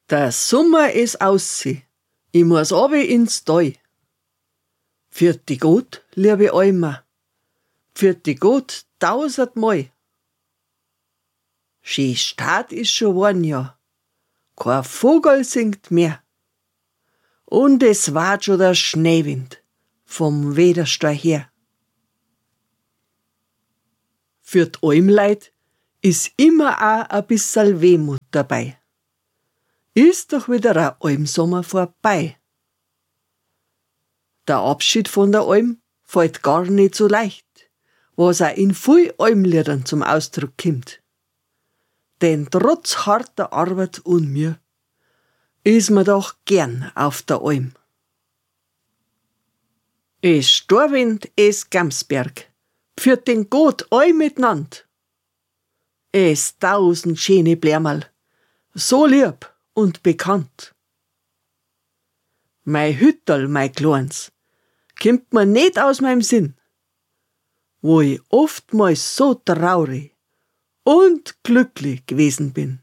Der Sommer is aussi, ich muss obi ins Tal. Pfiat die Gott, liebe Alma, pfiat die Gott 1000-mal. Schön Start is schon worn, ja, kein Vogel singt mehr. Und es wart schon der Schneewind vom Wederstall her. Für die Almleid is immer auch a bissel Wehmut dabei. Ist doch wieder ein Almsommer vorbei. Der Abschied von der Alm fällt gar nicht so leicht, was auch in viel Almliedern zum Ausdruck kommt. Denn trotz harter Arbeit und Mühe ist man doch gern auf der Alm. Es Storwind, es Gamsberg, pfiat den Gott all mitnand. Es 1000 schöne Blärmerl, so lieb und bekannt. Mei Hütterl, mei Kleins, kimmt mir nicht aus meinem Sinn, wo ich oftmals so traurig und glücklich gewesen bin.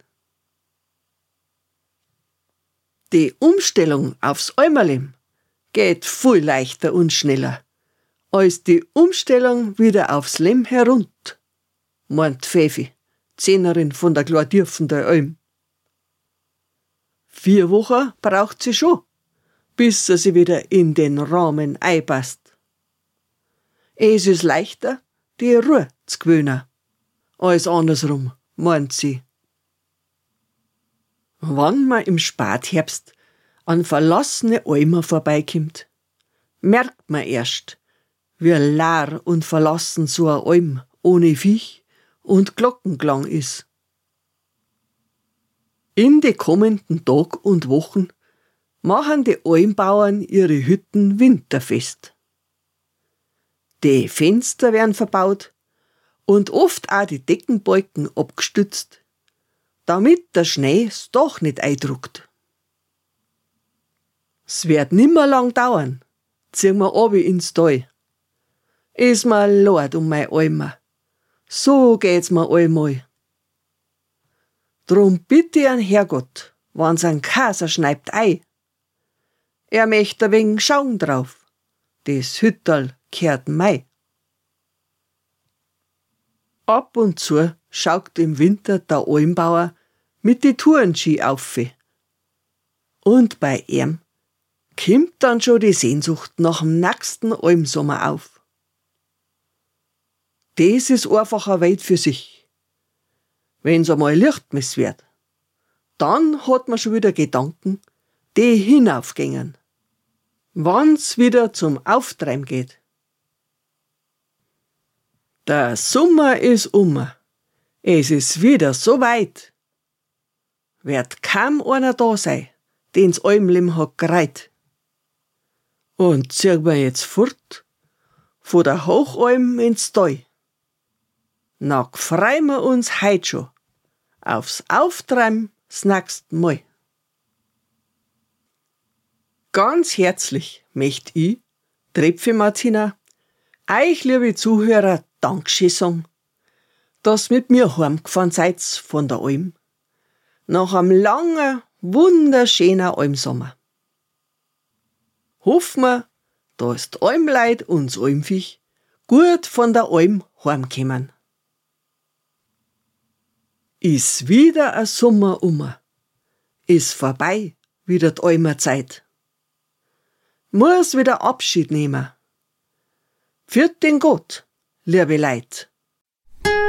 Die Umstellung aufs Almerleben geht viel leichter und schneller als die Umstellung wieder aufs Leben herund, meint Pfeffi, Zehnerin von der Glordürfen der Alm. 4 Wochen braucht sie schon, bis sie wieder in den Rahmen einpasst. Es ist leichter, die Ruhe zu gewöhnen, als andersrum, meint sie. Wann man im Spätherbst an verlassene Almer vorbeikommt, merkt man erst, wie leer und verlassen so eine Alm ohne Viech und Glockenklang ist. In den kommenden Tagen und Wochen machen die Almbauern ihre Hütten winterfest. Die Fenster werden verbaut und oft auch die Deckenbalken abgestützt, damit der Schnee es doch nicht eindruckt. Es wird nimmer lang dauern, ziehen wir obi ins Tal. Is mir leid um mei Alma, so geht's mir allmal. Drum bitte ich an Herrgott, wenn's an Kaser schneibt ei. Er möcht ein wenig schauen drauf, das Hütterl kehrt mei. Ab und zu schaut im Winter der Almbauer mit die Tourenski auf. Und bei ihm kommt dann schon die Sehnsucht nach dem nächsten Almsommer auf. Das ist einfach eine Welt für sich. Wenn's einmal Lichtmess wird, dann hat man schon wieder Gedanken, die hinaufgängen, wann's wieder zum Auftreiben geht. Der Sommer ist es ist wieder so weit. Wird kaum einer da sein, den's Almleben hat gereiht. Und ziehen wir jetzt fort, von der Hochalm ins Tal. Na, freuen wir uns heut schon aufs Auftreiben das nächste Mal. Ganz herzlich möcht ich, Trepfi Martina, euch, liebe Zuhörer, Dankeschön sagen, dass mit mir heimgefahren seid von der Alm, nach einem langen, wunderschönen Almsommer. Hoffen wir, dass die Almleid und das Almviech gut von der Alm heimkommen. Ist wieder ein Sommer ist vorbei wieder die Almer Zeit. Muss wieder Abschied nehmen. Pfiat den Gott, liebe Leid.